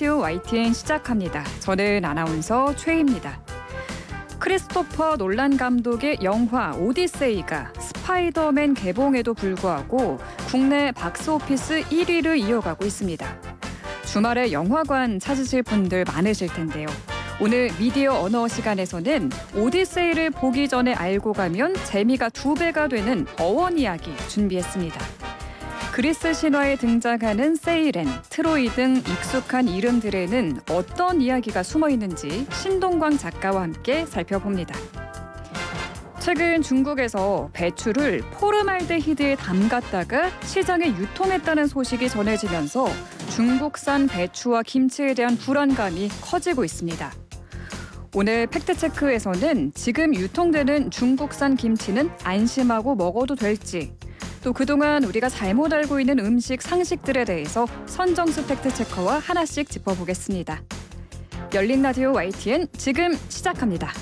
라디오 YTN 시작합니다. 저는 아나운서 최희입니다. 크리스토퍼 놀란 감독의 영화 오디세이가 스파이더맨 개봉에도 불구하고 국내 박스오피스 1위를 이어가고 있습니다. 주말에 영화관 찾으실 분들 많으실 텐데요. 오늘 미디어 언어 시간에서는 오디세이를 보기 전에 알고 가면 재미가 2배가 되는 어원 이야기 준비했습니다. 그리스 신화에 등장하는 세이렌, 트로이 등 익숙한 이름들에는 어떤 이야기가 숨어 있는지 신동광 작가와 함께 살펴봅니다. 최근 중국에서 배추를 포르말데히드에 담갔다가 시장에 유통했다는 소식이 전해지면서 중국산 배추와 김치에 대한 불안감이 커지고 있습니다. 오늘 팩트체크에서는 지금 유통되는 중국산 김치는 안심하고 먹어도 될지, 또 그동안 우리가 잘못 알고 있는 음식 상식들에 대해서 선정수 팩트체커와 하나씩 짚어보겠습니다. 열린 라디오 YTN 지금 시작합니다.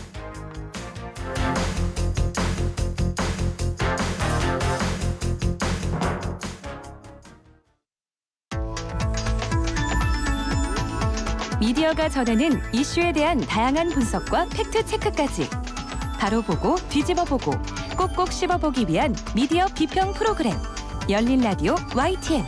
미디어가 전하는 이슈에 대한 다양한 분석과 팩트체크까지 바로 보고 뒤집어 보고 꼭꼭 씹어보기 위한 미디어 비평 프로그램 열린 라디오 YTN.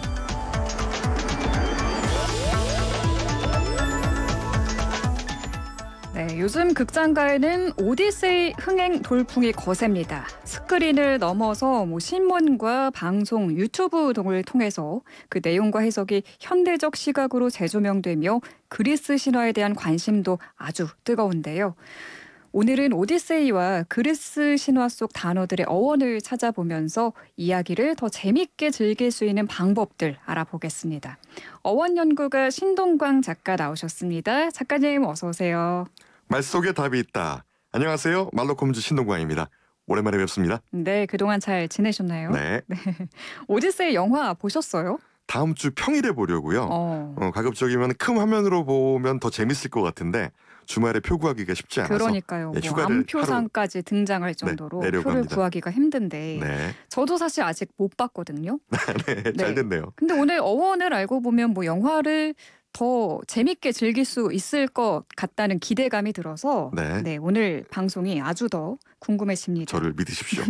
네, 요즘 극장가에는 오디세이 흥행 돌풍이 거셉니다. 스크린을 넘어서 신문과 방송, 유튜브 등을 통해서 그 내용과 해석이 현대적 시각으로 재조명되며 그리스 신화에 대한 관심도 아주 뜨거운데요. 오늘은 오디세이와 그리스 신화 속 단어들의 어원을 찾아보면서 이야기를 더 재밌게 즐길 수 있는 방법들 알아보겠습니다. 어원 연구가 신동광 작가 나오셨습니다. 작가님 어서 오세요. 말 속에 답이 있다. 안녕하세요. 말로콤즈 신동광입니다. 오랜만에 뵙습니다. 네, 그동안 잘 지내셨나요? 네. 오디세이 영화 보셨어요? 다음 주 평일에 보려고요. 가급적이면 큰 화면으로 보면 더 재밌을 것 같은데 주말에 표 구하기가 쉽지 않아서. 그러니까요. 암표상까지 등장할 정도로 표를 합니다. 구하기가 힘든데 저도 사실 아직 못 봤거든요. 네, 잘 됐네요. 근데 오늘 어원을 알고 보면 영화를 더 재밌게 즐길 수 있을 것 같다는 기대감이 들어서 오늘 방송이 아주 더 궁금해집니다. 저를 믿으십시오.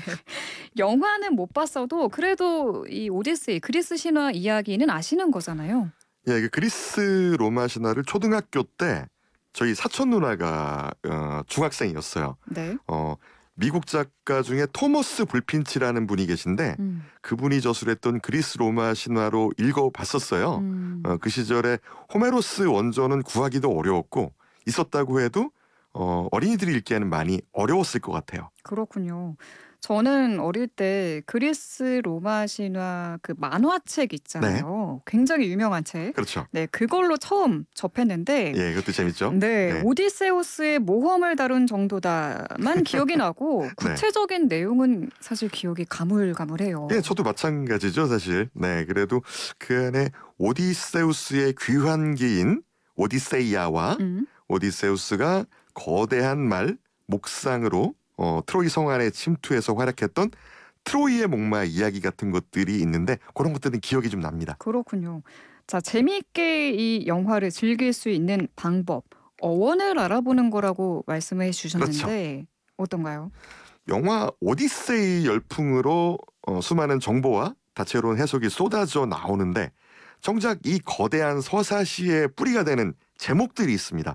영화는 못 봤어도 그래도 이 오디세이, 그리스 신화 이야기는 아시는 거잖아요. 예, 그리스 로마 신화를 초등학교 때 저희 사촌 누나가 중학생이었어요. 네. 미국 작가 중에 토머스 불핀치라는 분이 계신데 그분이 저술했던 그리스 로마 신화로 읽어봤었어요. 그 시절에 호메로스 원전은 구하기도 어려웠고 있었다고 해도 어린이들이 읽기에는 많이 어려웠을 것 같아요. 그렇군요. 저는 어릴 때 그리스 로마 신화 그 만화책 있잖아요. 굉장히 유명한 책. 그렇죠. 네, 그걸로 처음 접했는데. 예, 그것도 재밌죠. 네, 오디세우스의 모험을 다룬 정도다만 기억이 나고 구체적인 내용은 사실 기억이 가물가물해요. 예, 저도 마찬가지죠, 사실. 네, 그래도 그 안에 오디세우스의 귀환기인 오디세이아와 오디세우스가 거대한 말 목상으로 트로이 성 안에 침투해서 활약했던 트로이의 목마 이야기 같은 것들이 있는데 그런 것들은 기억이 좀 납니다. 그렇군요. 자, 재미있게 이 영화를 즐길 수 있는 방법, 어원을 알아보는 거라고 말씀해 주셨는데 그렇죠. 어떤가요? 영화 오디세이 열풍으로 수많은 정보와 다채로운 해석이 쏟아져 나오는데 정작 이 거대한 서사시의 뿌리가 되는 제목들이 있습니다.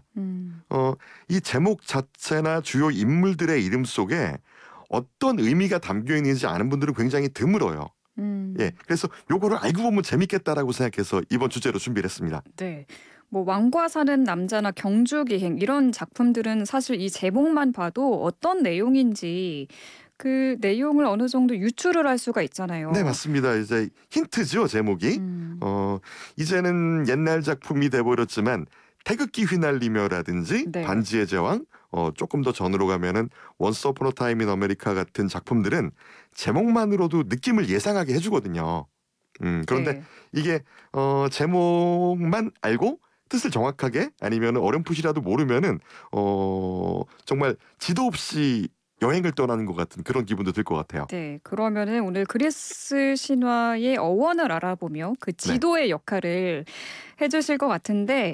이 제목 자체나 주요 인물들의 이름 속에 어떤 의미가 담겨 있는지 아는 분들은 굉장히 드물어요. 예, 그래서 요거를 알고 보면 재밌겠다라고 생각해서 이번 주제로 준비를 했습니다. 네. 왕과 사는 남자나 경주기행 이런 작품들은 사실 이 제목만 봐도 어떤 내용인지 그 내용을 어느 정도 유추를 할 수가 있잖아요. 네, 맞습니다. 이제 힌트죠, 제목이. 이제는 옛날 작품이 돼버렸지만 태극기 휘날리며라든지 반지의 제왕, 조금 더 전으로 가면은 원스 어폰 어 타임 인 아메리카 같은 작품들은 제목만으로도 느낌을 예상하게 해주거든요. 그런데 이게 제목만 알고 뜻을 정확하게 아니면 어렴풋이라도 모르면은 정말 지도 없이 여행을 떠나는 것 같은 그런 기분도 들 것 같아요. 네, 그러면은 오늘 그리스 신화의 어원을 알아보며 그 지도의 역할을 해주실 것 같은데